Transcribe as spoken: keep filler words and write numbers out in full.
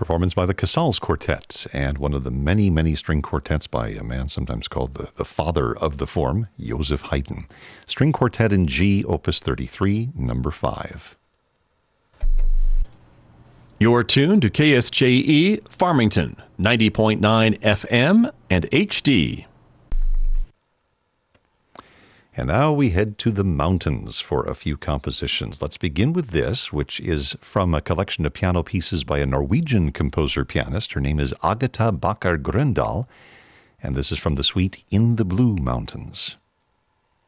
performance by the Casals Quartet, and one of the many, many string quartets by a man sometimes called the, the father of the form, Joseph Haydn. String Quartet in G, Opus thirty-three, number five. You're tuned to K S J E Farmington, ninety point nine F M and H D. And now we head to the mountains for a few compositions. Let's begin with this, which is from a collection of piano pieces by a Norwegian composer-pianist. Her name is Agatha Bakker Grøndal, and this is from the suite In the Blue Mountains.